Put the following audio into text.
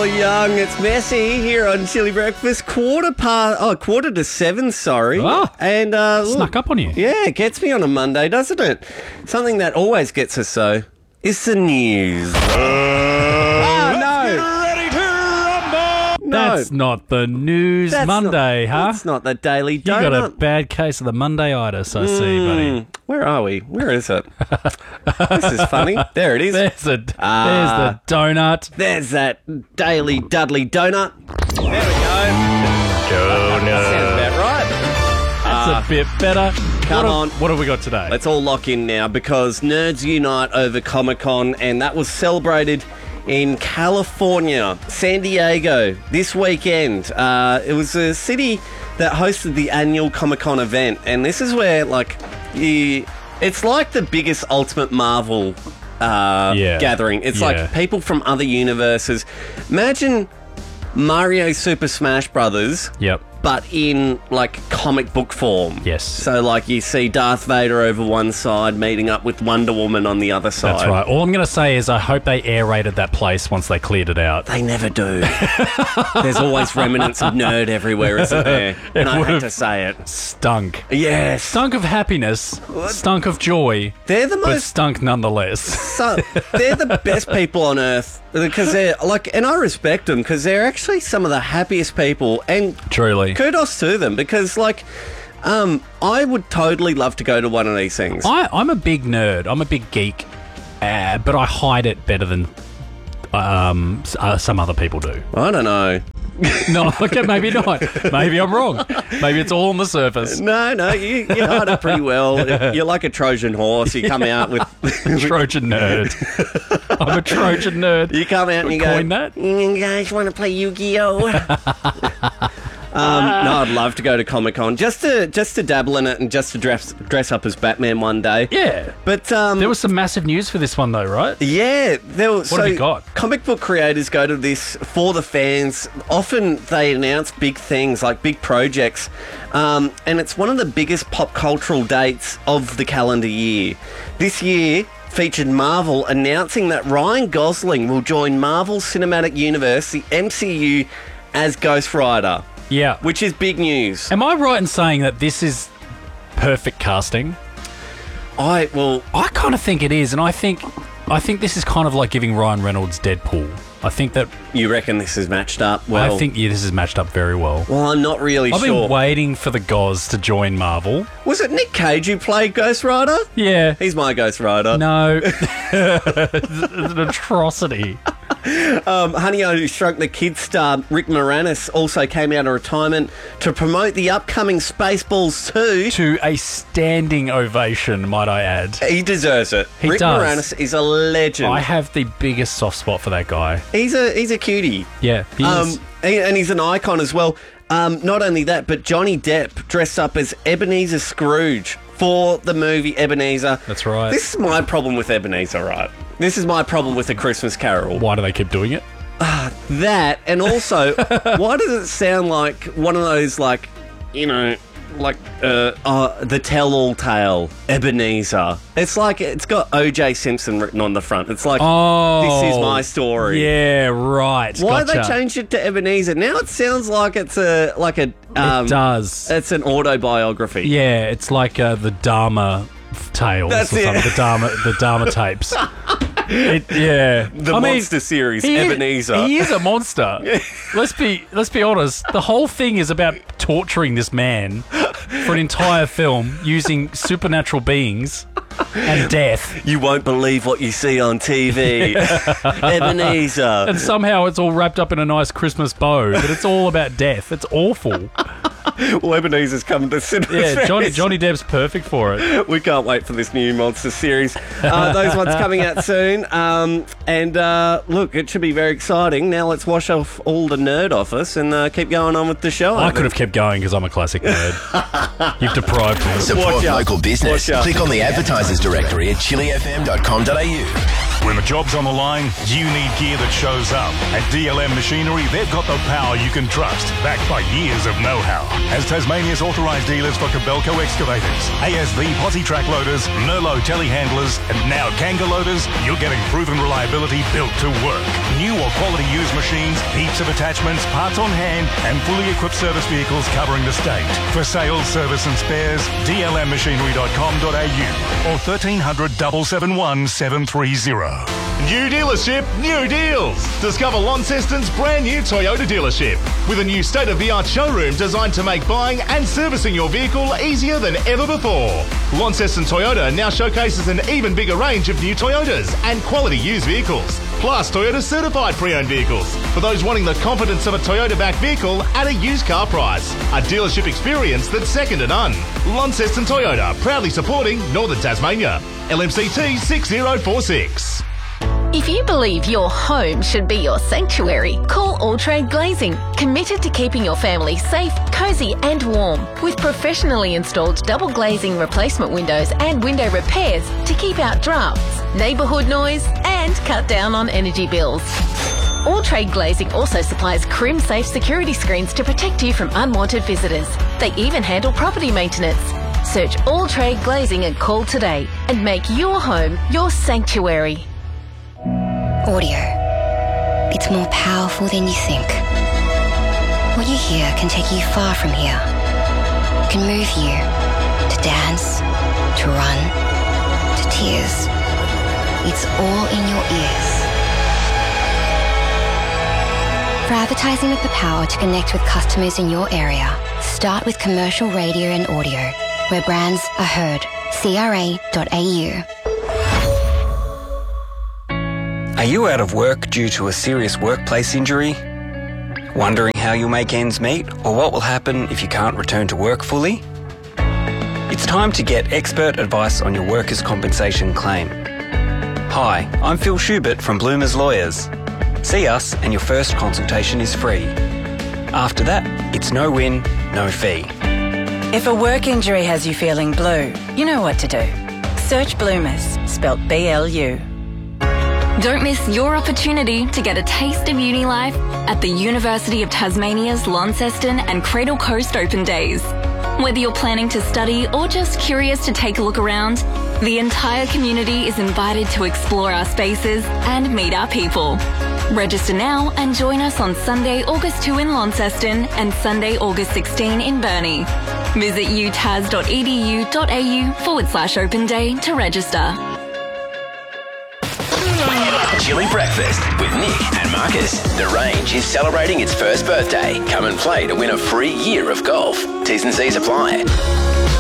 Young, it's Messi here on Chili Breakfast. Quarter to 7, sorry. Oh, and snuck up on you. Yeah, it gets me on a Monday, doesn't it? Something that always gets us so is the news. That's not the news Monday, huh? That's not the Daily Donut. You got a bad case of the Monday-itis, I see, buddy. Where are we? Where is it? This is funny. There it is. There's the donut. There's that Daily Dudley Donut. There we go. Donut. Sounds about right. That's a bit better. Come on. What have we got today? Let's all lock in now because nerds unite over Comic-Con, and that was celebrated in California, San Diego, this weekend. It was a city that hosted the annual Comic-Con event, and this is where, it's like the biggest Ultimate Marvel gathering. It's like people from other universes. Imagine Mario Super Smash Brothers. Yep. But in, comic book form. Yes. So, you see Darth Vader over one side meeting up with Wonder Woman on the other side. That's right. All I'm going to say is I hope they aerated that place once they cleared it out. They never do. There's always remnants of nerd everywhere, isn't there? And I hate to say it. Stunk. Yes. Stunk of happiness. Stunk of joy. They're the but most... stunk nonetheless. They're the best people on Earth. Because they're, and I respect them, because they're actually some of the happiest people. And truly. Kudos to them, because, I would totally love to go to one of these things. I'm a big nerd. I'm a big geek, but I hide it better than some other people do. I don't know. No, okay, maybe not. Maybe I'm wrong. Maybe it's all on the surface. No, you hide it pretty well. You're like a Trojan horse. You come out with... Trojan nerd. I'm a Trojan nerd. You come out and you Coin go, that? You guys want to play Yu-Gi-Oh? No, I'd love to go to Comic-Con just to dabble in it and just to dress up as Batman one day. Yeah. But there was some massive news for this one though, right? Yeah. What have you got? Comic book creators go to this for the fans. Often they announce big things, like big projects. And it's one of the biggest pop cultural dates of the calendar year. This year featured Marvel announcing that Ryan Gosling will join Marvel Cinematic Universe, the MCU, as Ghost Rider. Yeah. Which is big news. Am I right in saying that this is perfect casting? I kind of think it is, and I think this is kind of like giving Ryan Reynolds Deadpool. I think that... You reckon this is matched up well? I think, this is matched up very well. Well, I'm not really sure. I've been waiting for the Goz to join Marvel. Was it Nick Cage who played Ghost Rider? Yeah. He's my Ghost Rider. No. It's an atrocity. Honey, I Shrunk the Kids star Rick Moranis also came out of retirement to promote the upcoming Spaceballs 2. To a standing ovation, might I add. He deserves it. Rick Moranis is a legend. I have the biggest soft spot for that guy. He's a cutie. Yeah, he is. And he's an icon as well. Not only that, but Johnny Depp dressed up as Ebenezer Scrooge for the movie Ebenezer. That's right. This is my problem with Ebenezer, right? This is my problem with A Christmas Carol. Why do they keep doing it? That, and also, why does it sound like one of those, the tell-all tale, Ebenezer? It's like, it's got O.J. Simpson written on the front. It's like, this is my story. Yeah, right. Why they changed it to Ebenezer? Now it sounds like it's it does. It's an autobiography. Yeah, it's like the Dharma tales. That's or it. Something. The Dharma tapes. The monster series, Ebenezer. He is a monster. Let's be honest. The whole thing is about torturing this man for an entire film using supernatural beings and death. You won't believe what you see on TV. Ebenezer. And somehow it's all wrapped up in a nice Christmas bow, but it's all about death. It's awful. Well, Ebenezer's coming to cinema. Yeah, Johnny Depp's perfect for it. We can't wait for this new monster series. Those ones coming out soon. Look, it should be very exciting. Now let's wash off all the nerd off us and keep going on with the show. I could have kept going because I'm a classic nerd. You've deprived me. Support local business. Click on the advertisers directory at chilifm.com.au. When the job's on the line, you need gear that shows up. At DLM Machinery, they've got the power you can trust, backed by years of know-how. As Tasmania's authorised dealers for Kobelco excavators, ASV Posi track loaders, Merlot telehandlers, and now Kanga loaders, you're getting proven reliability built to work. New or quality used machines, heaps of attachments, parts on hand, and fully equipped service vehicles covering the state. For sales, service and spares, dlmmachinery.com.au or 1300 771 730. New dealership, new deals. Discover Launceston's brand new Toyota dealership with a new state-of-the-art showroom designed to make buying and servicing your vehicle easier than ever before. Launceston Toyota now showcases an even bigger range of new Toyotas and quality used vehicles, plus Toyota certified pre-owned vehicles for those wanting the confidence of a Toyota-backed vehicle at a used car price. A dealership experience that's second to none. Launceston Toyota, proudly supporting Northern Tasmania. LMCT 6046. If you believe your home should be your sanctuary, call All Trade Glazing, committed to keeping your family safe, cosy and warm, with professionally installed double glazing replacement windows and window repairs to keep out drafts, neighbourhood noise and cut down on energy bills. All Trade Glazing also supplies Crim-safe security screens to protect you from unwanted visitors. They even handle property maintenance. Search All Trade Glazing and call today and make your home your sanctuary. Audio. It's more powerful than you think. What you hear can take you far from here. It can move you to dance, to run, to tears. It's all in your ears. For advertising with the power to connect with customers in your area, start with commercial radio and audio, where brands are heard. CRA.au. Are you out of work due to a serious workplace injury? Wondering how you'll make ends meet or what will happen if you can't return to work fully? It's time to get expert advice on your workers' compensation claim. Hi, I'm Phil Schubert from Bloomers Lawyers. See us and your first consultation is free. After that, it's no win, no fee. If a work injury has you feeling blue, you know what to do. Search Bloomers, spelt B-L-U. Don't miss your opportunity to get a taste of uni life at the University of Tasmania's Launceston and Cradle Coast Open Days. Whether you're planning to study or just curious to take a look around, the entire community is invited to explore our spaces and meet our people. Register now and join us on Sunday, August 2 in Launceston and Sunday, August 16 in Burnie. Visit utas.edu.au/open day to register. Chili Breakfast with Nick and Marcus. The Range is celebrating its first birthday. Come and play to win a free year of golf. T's and C's apply.